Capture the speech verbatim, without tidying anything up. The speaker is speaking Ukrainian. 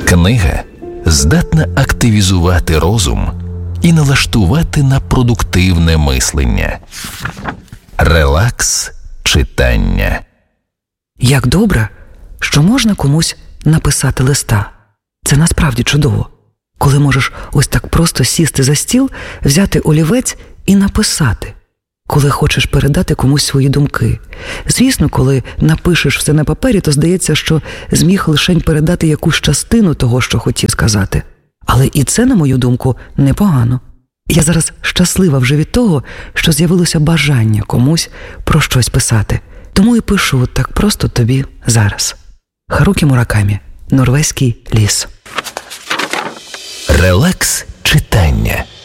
Книга здатна активізувати розум і налаштувати на продуктивне мислення. Релакс читання. Як добре, що можна комусь написати листа. Це насправді чудово. Коли можеш ось так просто сісти за стіл, взяти олівець і написати. Коли хочеш передати комусь свої думки. Звісно, коли напишеш все на папері, то здається, що зміг лишень передати якусь частину того, що хотів сказати. Але і це, на мою думку, непогано. Я зараз щаслива вже від того, що з'явилося бажання комусь про щось писати. Тому і пишу так просто тобі зараз. Харукі Муракамі. Норвезький ліс. Релакс читання.